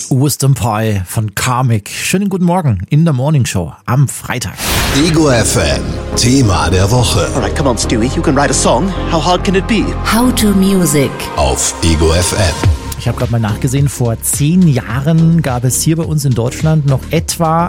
Wisdom Pie von Karmic. Schönen guten Morgen in der Morning Show am Freitag. Ego FM, Thema der Woche. Alright, come on, Stewie, you can write a song. How hard can it be? How to Music. Auf Ego FM. Ich habe gerade mal nachgesehen, vor 10 Jahren gab es hier bei uns in Deutschland noch etwa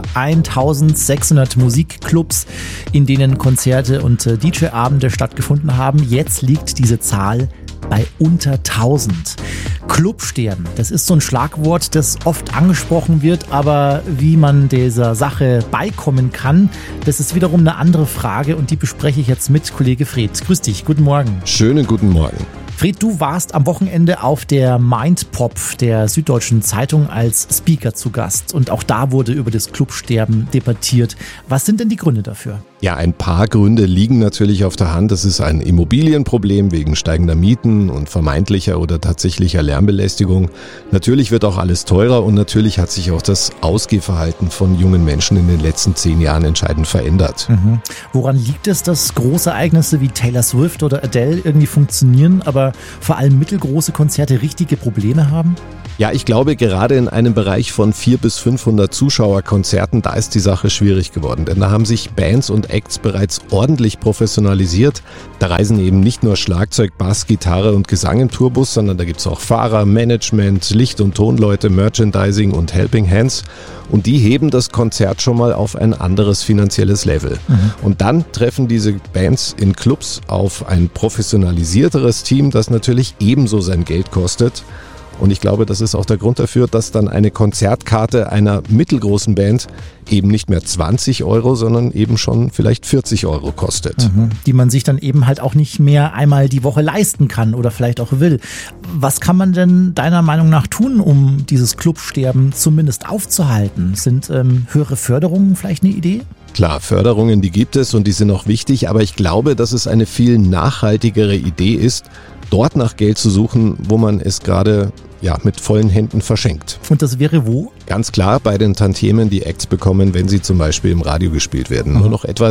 1600 Musikclubs, in denen Konzerte und DJ-Abende stattgefunden haben. Jetzt liegt diese Zahl bei unter 1000. Clubsterben, das ist so ein Schlagwort, das oft angesprochen wird, aber wie man dieser Sache beikommen kann, das ist wiederum eine andere Frage und die bespreche ich jetzt mit Kollege Fred. Grüß dich, guten Morgen. Schönen guten Morgen. Fred, du warst am Wochenende auf der Mindpop der Süddeutschen Zeitung als Speaker zu Gast und auch da wurde über das Clubsterben debattiert. Was sind denn die Gründe dafür? Ja, ein paar Gründe liegen natürlich auf der Hand. Das ist ein Immobilienproblem wegen steigender Mieten und vermeintlicher oder tatsächlicher Lärmbelästigung. Natürlich wird auch alles teurer und natürlich hat sich auch das Ausgehverhalten von jungen Menschen in den letzten 10 Jahren entscheidend verändert. Woran liegt es, dass große Ereignisse wie Taylor Swift oder Adele irgendwie funktionieren, aber vor allem mittelgroße Konzerte richtige Probleme haben? Ja, ich glaube, gerade in einem Bereich von 400 bis 500 Zuschauerkonzerten, da ist die Sache schwierig geworden. Denn da haben sich Bands und Acts bereits ordentlich professionalisiert. Da reisen eben nicht nur Schlagzeug, Bass, Gitarre und Gesang im Tourbus, sondern da gibt's auch Fahrer, Management, Licht- und Tonleute, Merchandising und Helping Hands. Und die heben das Konzert schon mal auf ein anderes finanzielles Level. Und dann treffen diese Bands in Clubs auf ein professionalisierteres Team, das natürlich ebenso sein Geld kostet. Und ich glaube, das ist auch der Grund dafür, dass dann eine Konzertkarte einer mittelgroßen Band eben nicht mehr 20 €, sondern eben schon vielleicht 40 € kostet. Die man sich dann eben halt auch nicht mehr einmal die Woche leisten kann oder vielleicht auch will. Was kann man denn deiner Meinung nach tun, um dieses Clubsterben zumindest aufzuhalten? Sind höhere Förderungen vielleicht eine Idee? Klar, Förderungen, die gibt es und die sind auch wichtig, aber ich glaube, dass es eine viel nachhaltigere Idee ist, dort nach Geld zu suchen, wo man es gerade mit vollen Händen verschenkt. Und das wäre wo? Ganz klar bei den Tantiemen, die Acts bekommen, wenn sie zum Beispiel im Radio gespielt werden. Nur noch etwa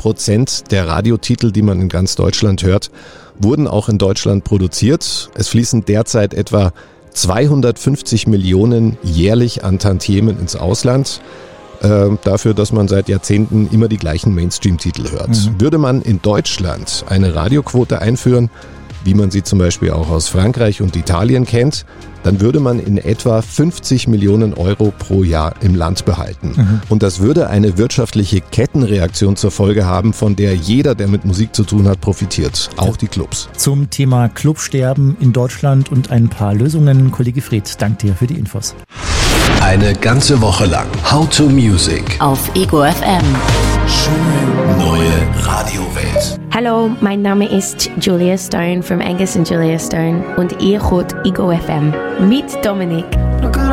7% der Radiotitel, die man in ganz Deutschland hört, wurden auch in Deutschland produziert. Es fließen derzeit etwa 250 Millionen jährlich an Tantiemen ins Ausland. Dafür, dass man seit Jahrzehnten immer die gleichen Mainstream-Titel hört. Würde man in Deutschland eine Radioquote einführen, wie man sie zum Beispiel auch aus Frankreich und Italien kennt, dann würde man in etwa 50 Millionen € pro Jahr im Land behalten. Und das würde eine wirtschaftliche Kettenreaktion zur Folge haben, von der jeder, der mit Musik zu tun hat, profitiert. Auch die Clubs. Zum Thema Clubsterben in Deutschland und ein paar Lösungen. Kollege Fred, danke dir für die Infos. Eine ganze Woche lang How to Music. Auf Ego FM. Schöne neue Radiowelt. Hallo, mein Name ist Julia Stone from Angus and Julia Stone und ihr hört Ego FM mit Dominik.